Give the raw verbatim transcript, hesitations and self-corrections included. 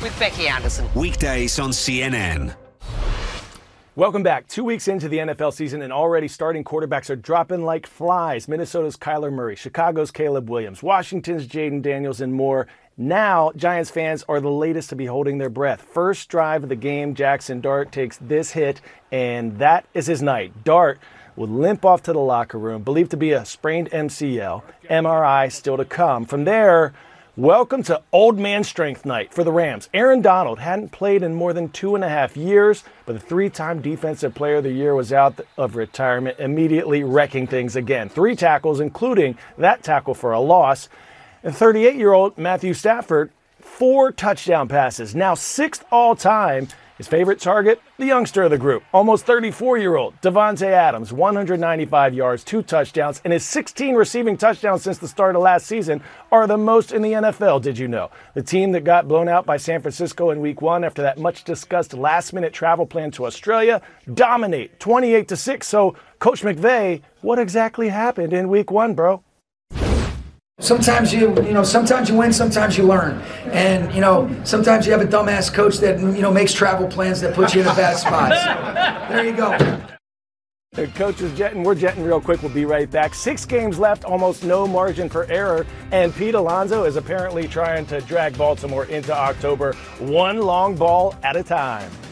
with Becky Anderson. Weekdays on C N N. Welcome back. Two weeks into the N F L season and already starting quarterbacks are dropping like flies. Minnesota's Kyler Murray, Chicago's Caleb Williams, Washington's Jaden Daniels, and more. Now, Giants fans are the latest to be holding their breath. First drive of the game, Jackson Dart takes this hit, and that is his night. Dart would limp off to the locker room, believed to be a sprained M C L. M R I still to come. From there, welcome to old man strength night for the Rams. Aaron Donald hadn't played in more than two and a half years, but the three-time Defensive Player of the Year was out of retirement, immediately wrecking things again. Three tackles, including that tackle for a loss. And thirty-eight-year-old Matthew Stafford, four touchdown passes, now sixth all-time. His favorite target, the youngster of the group, almost thirty-four-year-old Davante Adams, one hundred ninety-five yards, two touchdowns, and his sixteen receiving touchdowns since the start of last season are the most in the N F L, did you know? The team that got blown out by San Francisco in week one after that much-discussed last-minute travel plan to Australia dominate twenty-eight to six. So, Coach McVay, what exactly happened in week one, bro? Sometimes you, you know, sometimes you win, sometimes you learn. And, you know, sometimes you have a dumbass coach that, you know, makes travel plans that put you in a bad spot. So, there you go. The coach is jetting. We're jetting real quick. We'll be right back. Six games left, almost no margin for error. And Pete Alonso is apparently trying to drag Baltimore into October, one long ball at a time.